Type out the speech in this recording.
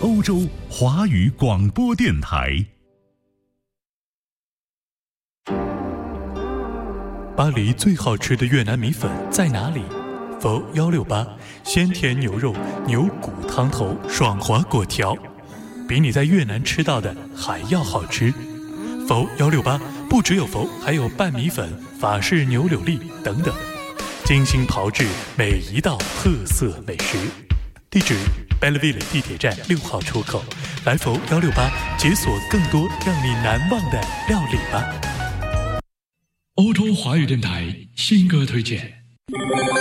欧洲华语广播电台。 巴黎最好吃的越南米粉在哪里？佛168，鲜甜牛肉、牛骨汤头、爽滑果条，比你在越南吃到的还要好吃。佛168不只有佛，还有拌米粉、法式牛柳粒等等，精心炮制每一道特色美食。地址 Belleville 地铁站6号出口，来佛168解锁更多让你难忘的料理吧。 欧洲华语电台新歌推荐。